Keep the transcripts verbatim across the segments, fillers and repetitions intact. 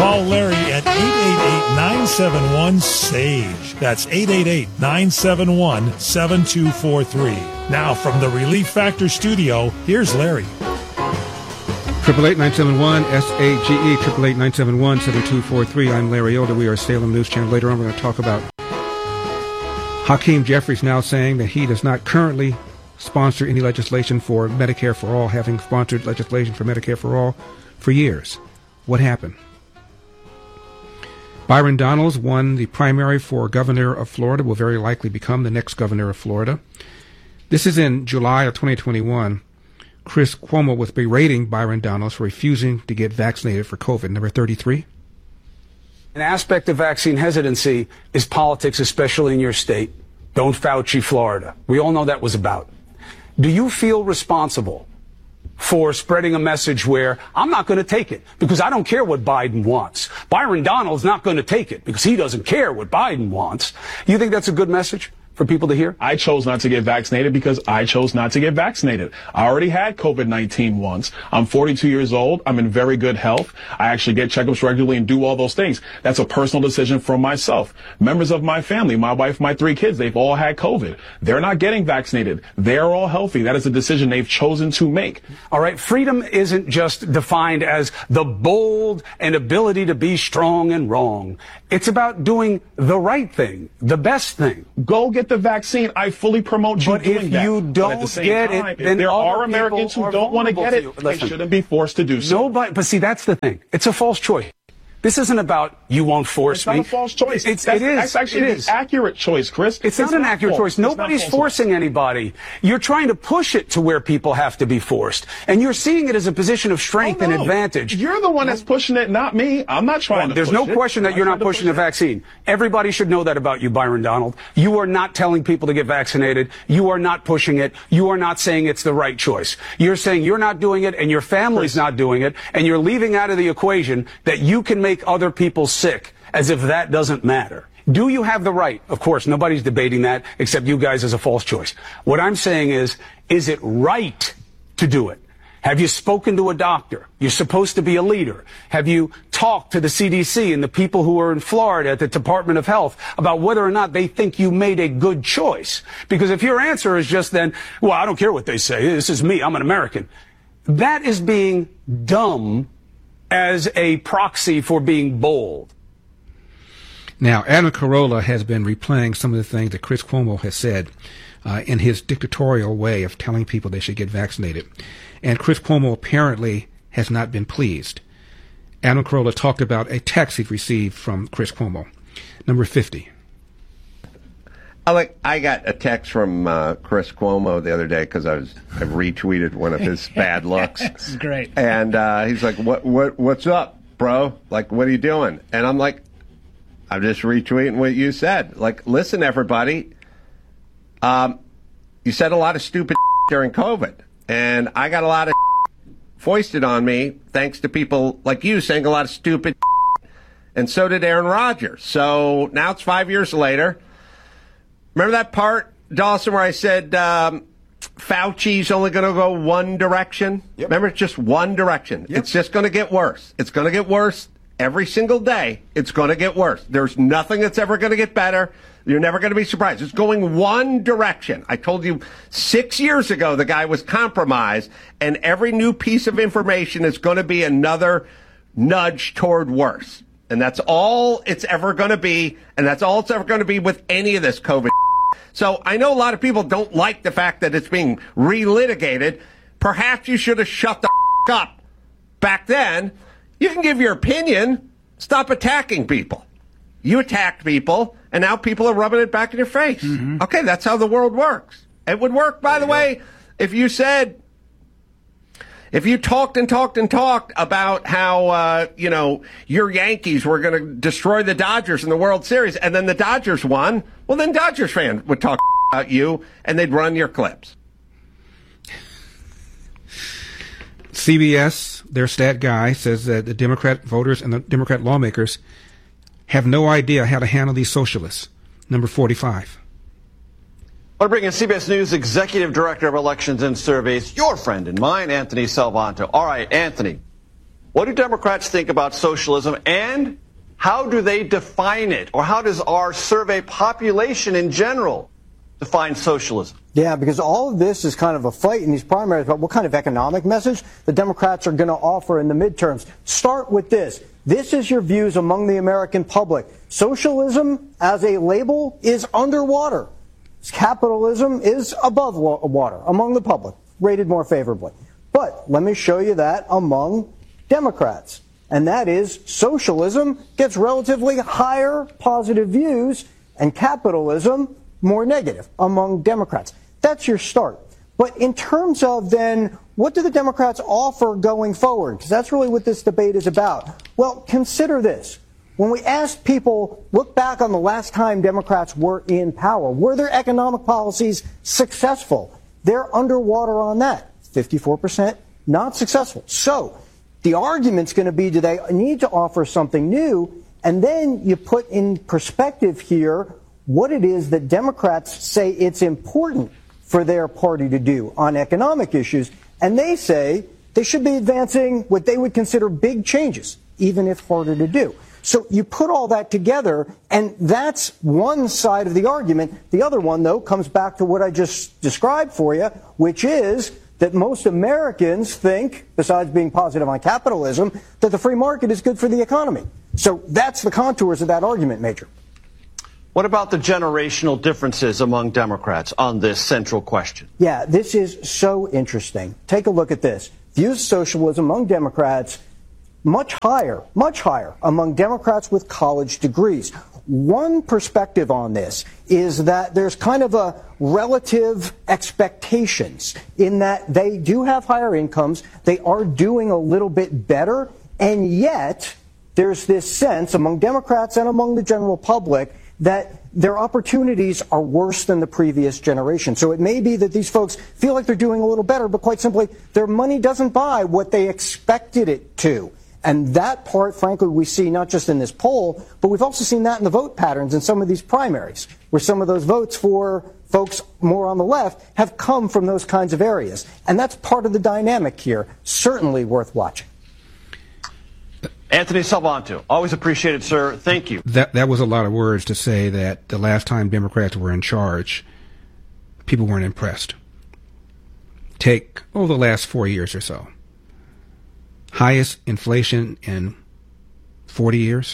Call Larry at eight eight eight, nine seven one, S A G E. That's eight eight eight, nine seven one, seven two four three. Now from the Relief Factor studio, here's Larry. Triple eight nine seven one S A G E, triple eight nine seven one seven two four three. I'm Larry Elder. We are Salem News Channel. Later on, we're going to talk about Hakeem Jeffries now saying that he does not currently sponsor any legislation for Medicare for All, having sponsored legislation for Medicare for All for years. What happened? Byron Donalds won the primary for governor of Florida, will very likely become the next governor of Florida. This is in July of twenty twenty-one. Chris Cuomo was berating Byron Donalds for refusing to get vaccinated for COVID. Number thirty-three. An aspect of vaccine hesitancy is politics, especially in your state. Don't Fauci, Florida. We all know that was about. Do you feel responsible for spreading a message where I'm not going to take it because I don't care what Biden wants? Byron Donalds not going to take it because he doesn't care what Biden wants. You think that's a good message for people to hear? I chose not to get vaccinated because I chose not to get vaccinated. I already had COVID nineteen once. I'm forty-two years old. I'm in very good health. I actually get checkups regularly and do all those things. That's a personal decision from myself. Members of my family, my wife, my three kids, they've all had COVID. They're not getting vaccinated. They're all healthy. That is a decision they've chosen to make. All right. Freedom isn't just defined as the bold and ability to be strong and wrong. It's about doing the right thing, the best thing. Go get the vaccine. I fully promote you but doing that. But if you don't at the same get time, it, then there are Americans who don't want to get it. They shouldn't be forced to do so. Nobody, but see, that's the thing. It's a false choice. This isn't about you won't force it's me. It's not a false choice. It's, that's, it is. That's actually it an is. accurate choice, Chris. It's, it's not an accurate false. choice. Nobody's forcing anybody. You're trying to push it to where people have to be forced. And you're seeing it as a position of strength oh, no. and advantage. You're the one that's pushing it, not me. I'm not trying well, to There's push no it. question that I'm you're not pushing the vaccine. Everybody should know that about you, Byron Donald. You are not telling people to get vaccinated. You are not pushing it. You are not saying it's the right choice. You're saying you're not doing it and your family's not doing it, and you're leaving out of the equation that you can make other people sick, as if that doesn't matter. Do you have the right? Of course, nobody's debating that except you guys as a false choice. What I'm saying is, is it right to do it? Have you spoken to a doctor? You're supposed to be a leader. Have you talked to the C D C and the people who are in Florida at the Department of Health about whether or not they think you made a good choice? Because if your answer is just then, well, I don't care what they say. This is me. I'm an American. That is being dumb as a proxy for being bold. Now, Adam Carolla has been replaying some of the things that Chris Cuomo has said uh, in his dictatorial way of telling people they should get vaccinated. And Chris Cuomo apparently has not been pleased. Adam Carolla talked about a text he'd received from Chris Cuomo. Number fifty. I like. I got a text from uh, Chris Cuomo the other day because I was I retweeted one of his bad looks. This is great. And uh, he's like, "What? What? What's up, bro? Like, what are you doing?" And I'm like, "I'm just retweeting what you said. Like, listen, everybody. Um, you said a lot of stupid during COVID, and I got a lot of foisted on me thanks to people like you saying a lot of stupid, and so did Aaron Rodgers. So now it's five years later." Remember that part, Dawson, where I said um, Fauci's only going to go one direction? Yep. Remember, it's just one direction. Yep. It's just going to get worse. It's going to get worse every single day. It's going to get worse. There's nothing that's ever going to get better. You're never going to be surprised. It's going one direction. I told you six years ago the guy was compromised, and every new piece of information is going to be another nudge toward worse. And that's all it's ever going to be, and that's all it's ever going to be with any of this COVID. So I know a lot of people don't like the fact that it's being relitigated. Perhaps you should have shut the up back then. You can give your opinion. Stop attacking people. You attacked people, and now people are rubbing it back in your face. Mm-hmm. Okay, that's how the world works. It would work, by the way, if you said, if you talked and talked and talked about how, uh, you know, your Yankees were going to destroy the Dodgers in the World Series, and then the Dodgers won, well, then Dodgers fans would talk about you, and they'd run your clips. C B S, their stat guy, says that the Democrat voters and the Democrat lawmakers have no idea how to handle these socialists. Number forty-five. I want to bring in C B S News Executive Director of Elections and Surveys, your friend and mine, Anthony Salvanto. All right, Anthony, What do Democrats think about socialism, and how do they define it? Or how does our survey population in general define socialism? Yeah, because all of this is kind of a fight in these primaries about what kind of economic message the Democrats are going to offer in the midterms. Start with this. This is your views among the American public. Socialism as a label is underwater. Capitalism is above water among the public, rated more favorably. But let me show you that among Democrats. And that is socialism gets relatively higher positive views and capitalism more negative among Democrats. That's your start. But in terms of then, what do the Democrats offer going forward? Because that's really what this debate is about. Well, consider this. When we asked people, look back on the last time Democrats were in power, were their economic policies successful? They're underwater on that. fifty-four percent not successful. So the argument's going to be, do they need to offer something new? And then you put in perspective here what it is that Democrats say it's important for their party to do on economic issues. And they say they should be advancing what they would consider big changes, even if harder to do. So you put all that together, and that's one side of the argument. The other one, though, comes back to what I just described for you, which is that most Americans think, besides being positive on capitalism, that the free market is good for the economy. So that's the contours of that argument, Major. What about the generational differences among Democrats on this central question? Yeah, this is so interesting. Take a look at this. Views of socialism among Democrats much higher, much higher among Democrats with college degrees. One perspective on this is that there's kind of a relative expectations in that they do have higher incomes, they are doing a little bit better, and yet there's this sense among Democrats and among the general public that their opportunities are worse than the previous generation. So it may be that these folks feel like they're doing a little better, but quite simply, their money doesn't buy what they expected it to. And that part, frankly, we see not just in this poll, but we've also seen that in the vote patterns in some of these primaries, where some of those votes for folks more on the left have come from those kinds of areas. And that's part of the dynamic here. Certainly worth watching. Anthony Salvanto, always appreciated, sir. Thank you. That that was a lot of words to say that the last time Democrats were in charge, people weren't impressed. Take, oh, the last four years or so. Highest inflation in forty years.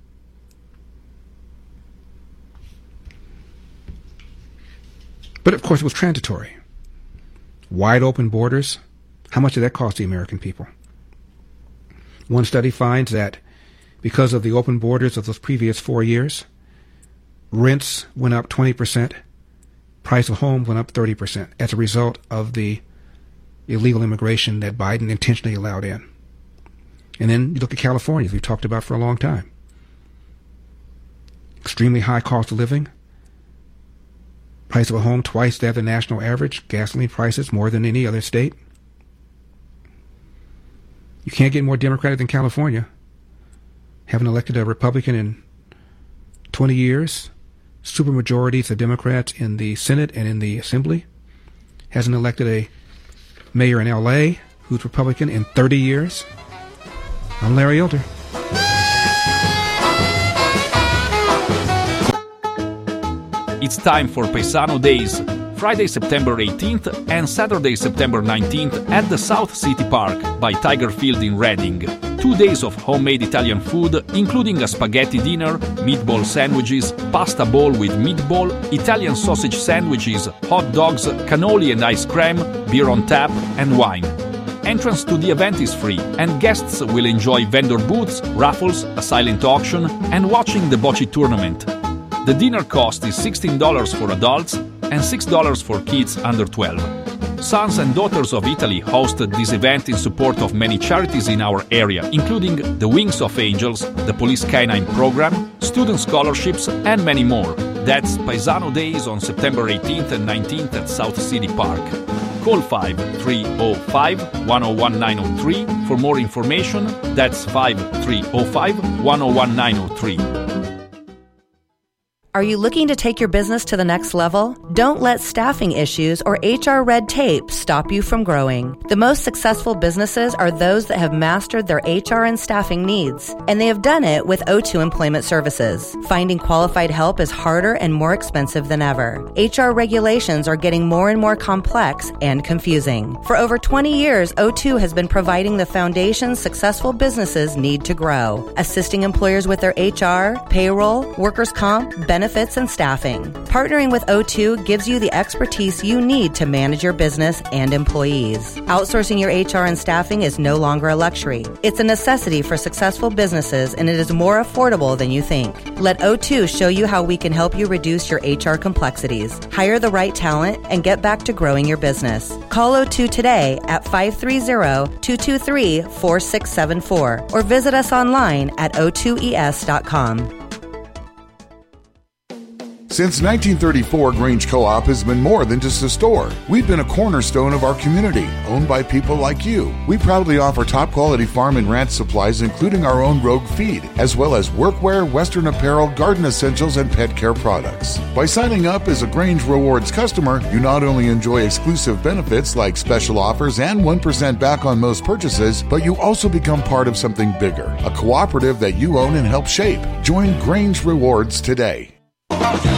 But of course it was transitory. Wide open borders. How much did that cost the American people? One study finds that because of the open borders of those previous four years, rents went up twenty percent, price of homes went up thirty percent as a result of the illegal immigration that Biden intentionally allowed in. And then you look at California, as we've talked about for a long time. Extremely high cost of living. Price of a home twice that of the national average. Gasoline prices more than any other state. You can't get more Democratic than California. Haven't elected a Republican in twenty years. Supermajorities of Democrats in the Senate and in the Assembly. Hasn't elected a mayor in L A who's Republican in thirty years. I'm Larry Elder. It's time for Paisano Days, Friday, September eighteenth and Saturday, September nineteenth at the South City Park by Tiger Field in Reading. Two days of homemade Italian food, including a spaghetti dinner, meatball sandwiches, pasta bowl with meatball, Italian sausage sandwiches, hot dogs, cannoli and ice cream, beer on tap, and wine. Entrance to the event is free, and guests will enjoy vendor booths, raffles, a silent auction, and watching the bocce tournament. The dinner cost is sixteen dollars for adults and six dollars for kids under twelve. Sons and Daughters of Italy hosted this event in support of many charities in our area, including the Wings of Angels, the Police Canine Program, student scholarships, and many more. That's Paisano Days on September eighteenth and nineteenth at South City Park. Call five three zero five, one zero one nine zero three for more information. That's five three zero five, one zero one nine zero three. Are you looking to take your business to the next level? Don't let staffing issues or H R red tape stop you from growing. The most successful businesses are those that have mastered their H R and staffing needs, and they have done it with O two Employment Services. Finding qualified help is harder and more expensive than ever. H R regulations are getting more and more complex and confusing. For over twenty years, O two has been providing the foundation successful businesses need to grow, assisting employers with their H R, payroll, workers' comp, benefits, and staffing. Partnering with O two gives you the expertise you need to manage your business and employees. Outsourcing your H R and staffing is no longer a luxury. It's a necessity for successful businesses, and it is more affordable than you think. Let O two show you how we can help you reduce your H R complexities, hire the right talent, and get back to growing your business. Call O two today at five three zero, two two three, four six seven four or visit us online at O two E S dot com. Since nineteen thirty-four, Grange Co-op has been more than just a store. We've been a cornerstone of our community, owned by people like you. We proudly offer top-quality farm and ranch supplies, including our own Rogue feed, as well as workwear, Western apparel, garden essentials, and pet care products. By signing up as a Grange Rewards customer, you not only enjoy exclusive benefits like special offers and one percent back on most purchases, but you also become part of something bigger, a cooperative that you own and help shape. Join Grange Rewards today.